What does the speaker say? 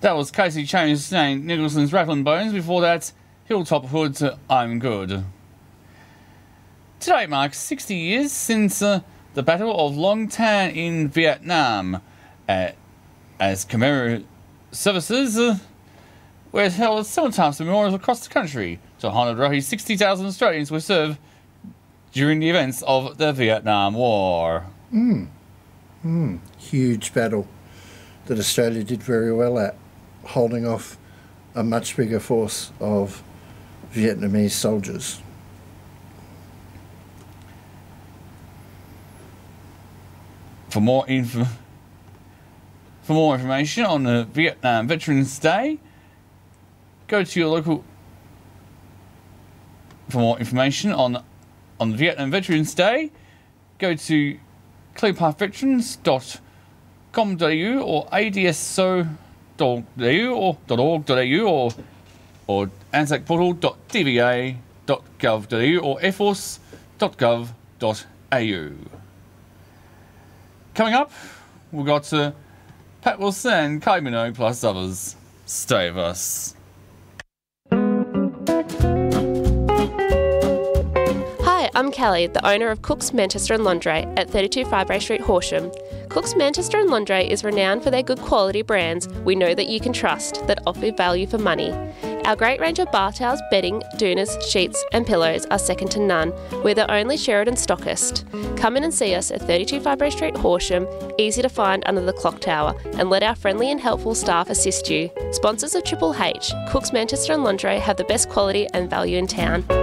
That was Casey Chambers saying Nicholson's Rattling Bones. Before that, Hilltop Hood's I'm Good. Today marks 60 years since the Battle of Long Tan in Vietnam, as Khmer services were held at simultaneous memorials across the country to honour roughly 60,000 Australians who served during the events of the Vietnam War. Huge battle that Australia did very well at, holding off a much bigger force of Vietnamese soldiers. For more information on the Vietnam Veterans Day, go to your local. For more information on the Vietnam Veterans Day, go to clearpathveterans.com.au or adso.au or or ansacportal.dva.gov.au or airforce.gov.au. Coming up, we've got Pat Wilson and Kylie Minogue plus others. Stay with us. Hi, I'm Kelly, the owner of Cook's Manchester and Lingerie at 32 Firebrae Street, Horsham. Cook's Manchester and Lingerie is renowned for their good quality brands we know that you can trust that offer value for money. Our great range of bar towels, bedding, doonas, sheets and pillows are second to none. We're the only Sheridan stockist. Come in and see us at 32 Firebrae Street, Horsham, easy to find under the clock tower, and let our friendly and helpful staff assist you. Sponsors of Triple H, Cook's Manchester and Lingerie have the best quality and value in town.